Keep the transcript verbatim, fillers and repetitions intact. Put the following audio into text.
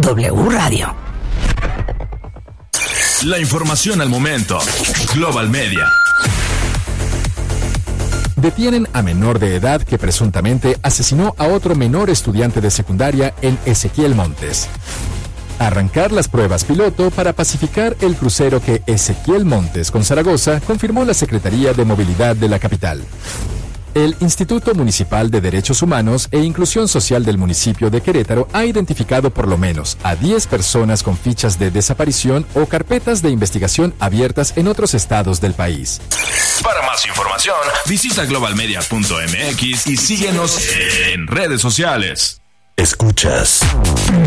W Radio. La información al momento. Global Media. Detienen a menor de edad que presuntamente asesinó a otro menor estudiante de secundaria en Ezequiel Montes. Arrancar las pruebas piloto para pacificar el crucero que Ezequiel Montes con Zaragoza, confirmó la Secretaría de Movilidad de la capital. El Instituto Municipal de Derechos Humanos e Inclusión Social del municipio de Querétaro ha identificado por lo menos a diez personas con fichas de desaparición o carpetas de investigación abiertas en otros estados del país. Para más información, visita global media punto m x y síguenos en redes sociales. Escuchas